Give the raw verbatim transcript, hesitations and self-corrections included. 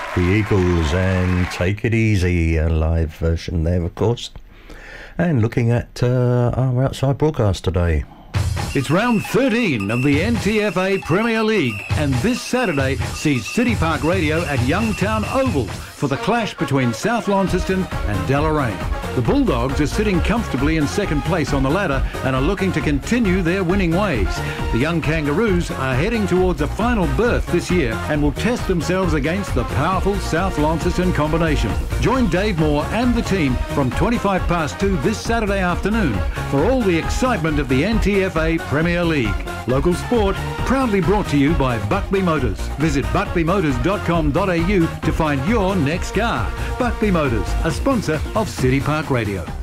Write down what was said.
The Eagles and Take It Easy, a live version there, of course. And looking at uh, our outside broadcast today. It's round thirteen of the N T F A Premier League, and this Saturday sees City Park Radio at Youngtown Oval for the clash between South Launceston and Deloraine. The Bulldogs are sitting comfortably in second place on the ladder and are looking to continue their winning ways. The young Kangaroos are heading towards a final berth this year and will test themselves against the powerful South Launceston combination. Join Dave Moore and the team from twenty-five past two this Saturday afternoon for all the excitement of the N T F A Premier League. Local sport proudly brought to you by Buckby Motors. Visit buckby motors dot com dot a u to find your next car. Buckby Motors, a sponsor of City Park Radio.